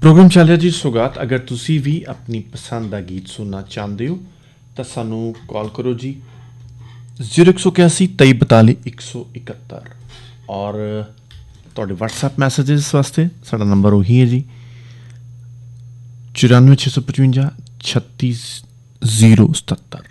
Programme चल रहा जी सौगात। अगर तुसी भी अपनी पसंद का गीत सुनना चाहते हो तो सानू कॉल करो जी 0181 2342 171 और थोड़े WhatsApp मैसेजेस वास्ते साडा नंबर उही है जी 94 655 36 077।